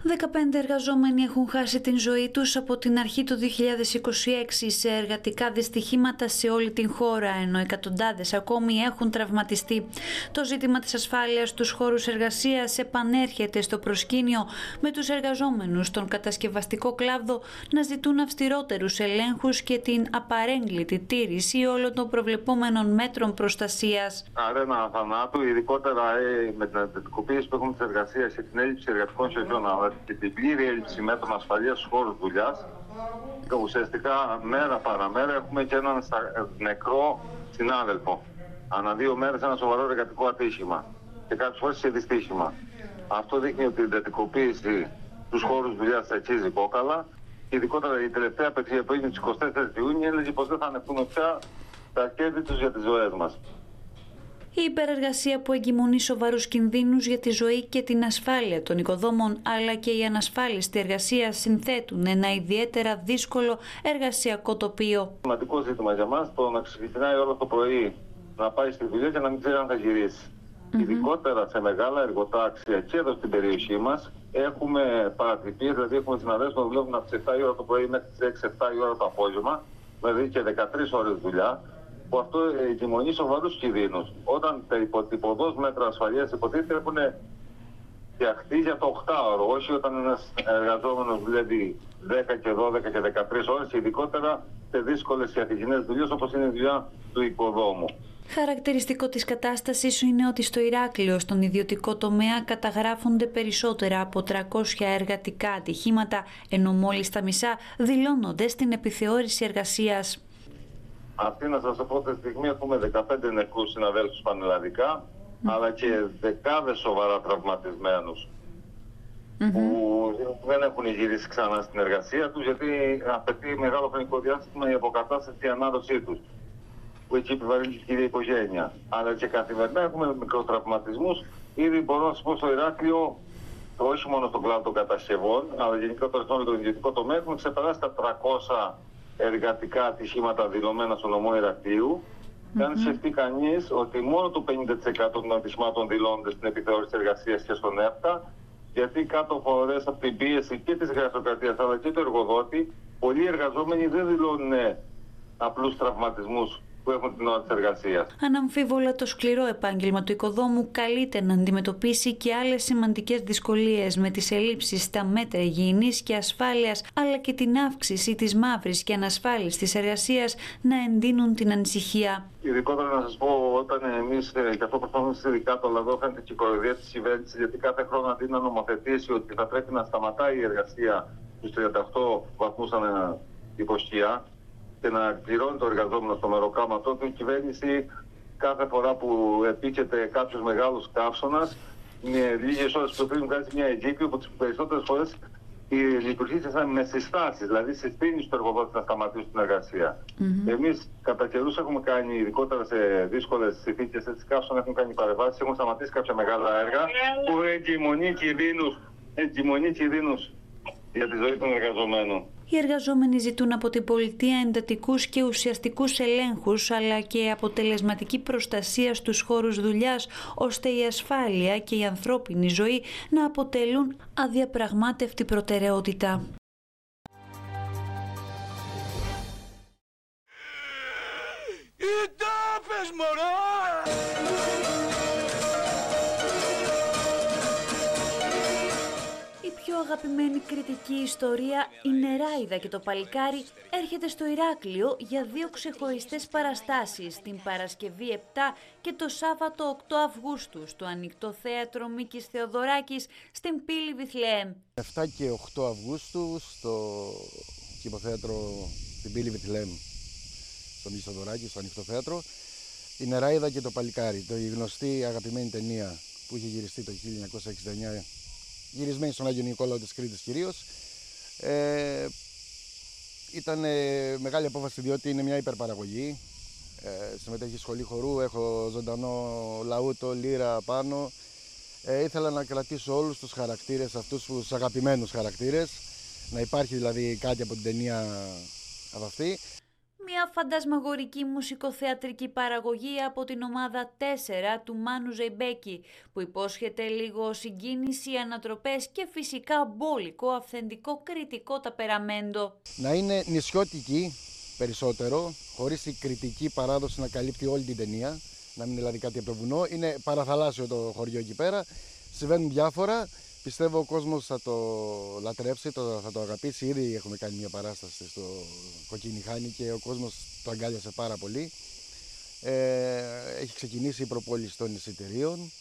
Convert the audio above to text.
15 εργαζόμενοι έχουν χάσει την ζωή τους από την αρχή του 2026 σε εργατικά δυστυχήματα σε όλη την χώρα, ενώ εκατοντάδες ακόμη έχουν τραυματιστεί. Το ζήτημα της ασφάλειας στους χώρους εργασίας επανέρχεται στο προσκήνιο, με τους εργαζόμενους στον κατασκευαστικό κλάδο να ζητούν αυστηρότερους ελέγχους και την απαρέγκλητη τήρηση όλων των προβλεπόμενων μέτρων προστασίας. Αρένα θανάτου, ειδικότερα με την αντιτικοποίηση που έχουμε της εργασίας και την έλλειψη εργατικών σχεδίων, αλλά και την πλήρη έλλειψη μέτρων ασφαλείας στους χώρους δουλειάς, ουσιαστικά μέρα παραμέρα έχουμε και έναν νεκρό συνάδελφο. Ανά 2 μέρες ένα σοβαρό εργατικό ατύχημα και κάποιες φορές σε δυστύχημα. Αυτό δείχνει ότι η εντατικοποίηση στους χώρους δουλειάς αξίζει κόκαλα. Ειδικότερα η τελευταία απευθεία που έγινε στις 24 Ιούνιου έλεγε πως δεν θα ανεχτούμε πια τα κέρδη τους για τις ζωές μας. Η υπερεργασία που εγκυμονεί σοβαρούς κινδύνους για τη ζωή και την ασφάλεια των οικοδόμων, αλλά και η ανασφάλιστη εργασία συνθέτουν ένα ιδιαίτερα δύσκολο εργασιακό τοπίο. Σημαντικό ζήτημα για μας το να ξεκινάει όλο το πρωί να πάει στη δουλειά και να μην ξέρει αν θα γυρίσει. Ειδικότερα σε μεγάλα εργοτάξια και εδώ στην περιοχή μας έχουμε παρατυπίες, δηλαδή έχουμε συναδέλφους που δουλεύουν από τις 7 η ώρα το πρωί μέχρι τις 6-7 η ώρα το απόγευμα, δηλαδή και 13 ώρες δουλειά, που αυτό εγκυμονεί σοβαρούς κινδύνους. Όταν τα υποδός μέτρα ασφαλείας υποτίθεται έχουν φτιαχτεί για το 8ωρο, όχι όταν ένας εργαζόμενος δουλεύει 10 και 12 και 13 ώρες, ειδικότερα σε δύσκολες και αθυγινές δουλειές όπως είναι η δουλειά του οικοδόμου. Χαρακτηριστικό της κατάστασης είναι ότι στο Ηράκλειο, στον ιδιωτικό τομέα, καταγράφονται περισσότερα από 300 εργατικά ατυχήματα, ενώ μόλις τα μισά δηλώνονται στην επιθεώρηση εργασίας. Αυτή να σας πω ότι τη στιγμή έχουμε 15 νεκρούς συναδέλφους πανελλαδικά, αλλά και δεκάδες σοβαρά τραυματισμένους που δεν έχουν γυρίσει ξανά στην εργασία τους, γιατί απαιτεί μεγάλο χρονικό διάστημα η αποκατάσταση και η ανάδοσή τους, που εκεί επιβαρύνει και η ίδια οικογένεια. Αλλά και καθημερινά έχουμε μικροτραυματισμούς. Ήδη μπορώ να σας πω στο Ηράκλειο, όχι μόνο στον κλάδο των κατασκευών, αλλά γενικότερα στον ιδιωτικό τομέα, έχουμε ξεπεράσει τα 300 εργατικά ατυχήματα δηλωμένα στο νομό Ηρακλείου. Και αν σκεφτεί κανείς ότι μόνο το 50% των ατυχημάτων δηλώνονται στην επιθεώρηση εργασίας και στον ΕΦΤΑ, γιατί κάτω φορές από την πίεση και της γραφειοκρατίας αλλά και του εργοδότη, πολλοί εργαζόμενοι δεν δηλώνουν απλούς τραυματισμούς που έχουν την ώρα της εργασίας. Αναμφίβολα το σκληρό επάγγελμα του οικοδόμου καλείται να αντιμετωπίσει και άλλες σημαντικές δυσκολίες, με τις ελλείψεις στα μέτρα υγιεινής και ασφάλειας, αλλά και την αύξηση της μαύρης και ανασφάλιστης εργασίας να εντείνουν την ανησυχία. Ειδικότερα να σας πω, όταν εμείς και αυτό προσπαθούμε ειδικά το λαδό, φαίνεται και η κοροϊδία της κυβέρνησης, γιατί κάθε χρόνο αντί να νομοθετήσει ότι θα πρέπει να σταματάει η εργασία στους 38 βαθμούς υποσκιά και να πληρώνει το εργαζόμενο στο μεροκάματο του, η κυβέρνηση κάθε φορά που επίκειται κάποιος μεγάλος καύσωνας, με λίγες ώρες που πριν βγάζει μια εγκύκλιο που τις περισσότερες φορές λειτουργεί με συστάσεις, δηλαδή συστήνει στο εργοδότη να σταματήσει την εργασία. Εμείς κατά καιρούς έχουμε κάνει, ειδικότερα σε δύσκολες συνθήκες έτσι καύσωνα, έχουμε κάνει παρεμβάσεις, έχουμε σταματήσει κάποια μεγάλα έργα που εγκυμονεί κινδύνους για τη ζωή των εργαζομένων. Οι εργαζόμενοι ζητούν από την πολιτεία εντατικούς και ουσιαστικούς ελέγχους, αλλά και αποτελεσματική προστασία στους χώρους δουλειάς, ώστε η ασφάλεια και η ανθρώπινη ζωή να αποτελούν αδιαπραγμάτευτη προτεραιότητα. Αγαπημένη κριτική ιστορία, η Νεράιδα και το Παλικάρι έρχεται στο Ηράκλειο για 2 ξεχωριστές παραστάσεις, την Παρασκευή 7 και το Σάββατο 8 Αυγούστου, στο Ανοιχτό Θέατρο Μίκης Θεοδωράκης στην Πύλη Βιθλεέμ. 7 και 8 Αυγούστου στο Κηποθέατρο στην Πύλη Βιθλεέμ, στο Μίκης Θεοδωράκης, στο Ανοιχτό Θέατρο, η Νεράιδα και το Παλικάρι, η γνωστή αγαπημένη ταινία που είχε γυριστεί το 1969, γυρισμένη στον Άγιο Νικόλαο της Κρήτης κυρίως. Ήταν μεγάλη απόφαση διότι είναι μια υπερπαραγωγή. Συμμετέχει σχολή χορού, έχω ζωντανό λαούτο, λύρα πάνω. Ήθελα να κρατήσω όλους τους χαρακτήρες αυτούς, τους αγαπημένους χαρακτήρες. Να υπάρχει δηλαδή κάτι από την ταινία από αυτή. Μια φαντασμαγορική μουσικοθεατρική παραγωγή από την ομάδα 4 του Μάνου Ζεϊμπέκη, που υπόσχεται λίγο συγκίνηση, ανατροπές και φυσικά μπόλικο, αυθεντικό, κριτικό ταπεραμέντο. Να είναι νησιώτικη περισσότερο, χωρίς η κριτική παράδοση να καλύπτει όλη την ταινία, να μην είναι δηλαδή κάτι από το βουνό. Είναι παραθαλάσσιο το χωριό εκεί πέρα, συμβαίνουν διάφορα. Πιστεύω ο κόσμος θα το λατρέψει, θα το αγαπήσει. Ήδη έχουμε κάνει μια παράσταση στο Κοκκίνη Χάνη και ο κόσμος το αγκάλιασε πάρα πολύ. Έχει ξεκινήσει η προπόληση των εισιτηρίων.